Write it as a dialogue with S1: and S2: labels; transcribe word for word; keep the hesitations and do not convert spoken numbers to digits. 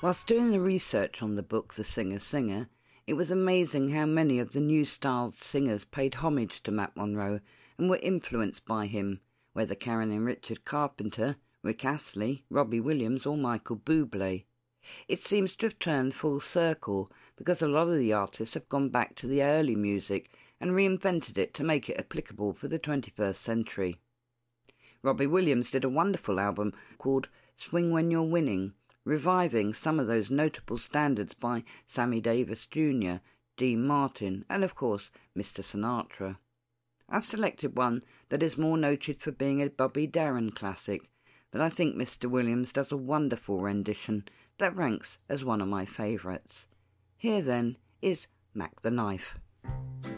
S1: Whilst doing the research on the book The Singer Singer, it was amazing how many of the new style singers paid homage to Matt Monro and were influenced by him, whether Carolyn Richard Carpenter, Rick Astley, Robbie Williams or Michael Bublé. It seems to have turned full circle because a lot of the artists have gone back to the early music and reinvented it to make it applicable for the twenty-first century. Robbie Williams did a wonderful album called Swing When You're Winning, reviving some of those notable standards by Sammy Davis Junior, Dean Martin and of course Mister Sinatra. I've selected one that is more noted for being a Bobby Darin classic, but I think Mister Williams does a wonderful rendition that ranks as one of my favourites. Here then is Mac the Knife.